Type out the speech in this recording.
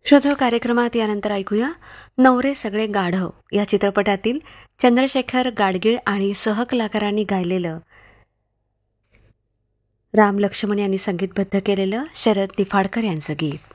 श्रोतो कार्यक्रमात यानंतर ऐकूया नवरे सगळे गाढव या चित्रपटातील चंद्रशेखर गाडगीळ आणि सहकलाकारांनी गायलेलं राम लक्ष्मण यांनी संगीतबद्ध केलेलं शरद निफाडकर यांचं गीत.